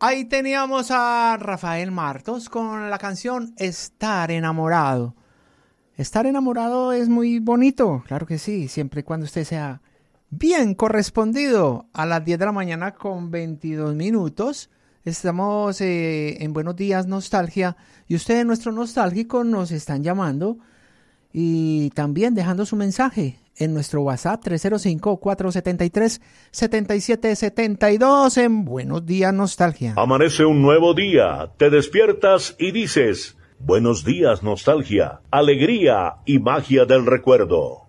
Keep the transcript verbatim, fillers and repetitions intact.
Ahí teníamos a Rafael Martos con la canción Estar enamorado. Estar enamorado es muy bonito, claro que sí, siempre y cuando usted sea bien correspondido. A las diez de la mañana con veintidós minutos. Estamos eh, en Buenos Días Nostalgia y ustedes, nuestros nostálgicos, nos están llamando y también dejando su mensaje en nuestro WhatsApp tres cero cinco, cuatro siete tres, siete siete siete dos en Buenos Días Nostalgia. Amanece un nuevo día, te despiertas y dices: buenos días, nostalgia, alegría y magia del recuerdo.